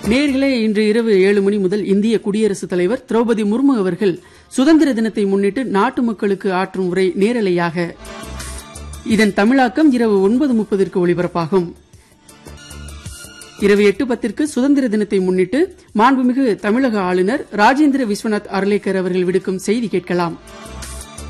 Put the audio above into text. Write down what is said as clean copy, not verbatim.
நேயர்களே, இன்று இரவு 7 மணி முதல் இந்திய குடியரசுத் தலைவர் திரௌபதி முர்மு அவர்கள் சுதந்திர தினத்தை முன்னிட்டு நாட்டு மக்களுக்கு ஆற்றும் உரை நேரலையாக. இதன் தமிழாக்கம் இரவு 9:30 ஒலிபரப்பாகும். இரவு 8:10 சுதந்திர தினத்தை முன்னிட்டு மாண்புமிகு தமிழக ஆளுநர் ராஜேந்திர விஸ்வநாத் அர்லேக்கர் அவர்கள் விடுக்கும் செய்தி கேட்கலாம்.